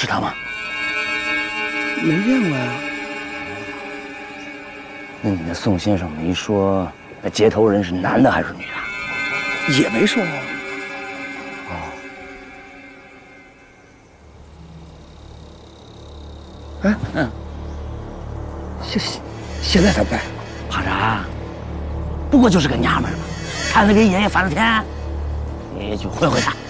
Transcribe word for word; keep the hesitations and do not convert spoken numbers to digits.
是他吗？ 没见过呀。 那你那宋先生没说那接头人是男的还是女的？ 也没说。 哦。 哎，嗯。现现在他不在， 怕啥？不过就是个娘们儿嘛，看着给爷爷翻了天，也就混混他。